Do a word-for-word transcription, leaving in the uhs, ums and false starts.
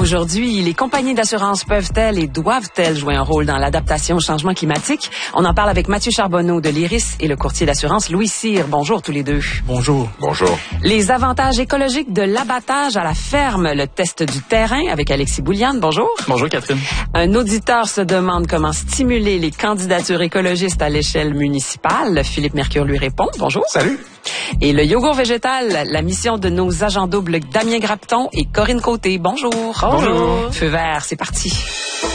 Aujourd'hui, les compagnies d'assurance peuvent-elles et doivent-elles jouer un rôle dans l'adaptation au changement climatique? On en parle avec Mathieu Charbonneau de l'Iris et le courtier d'assurance Louis Cyr. Bonjour tous les deux. Bonjour. Bonjour. Les avantages écologiques de l'abattage à la ferme, le test du terrain avec Alexis Bouliane. Bonjour. Bonjour Catherine. Un auditeur se demande comment stimuler les candidatures écologistes à l'échelle municipale. Philippe Mercure lui répond. Bonjour. Salut. Et le yogourt végétal, la mission de nos agents doubles Damien Grapton et Corinne Côté. Bonjour. Bonjour. Feu vert, c'est parti.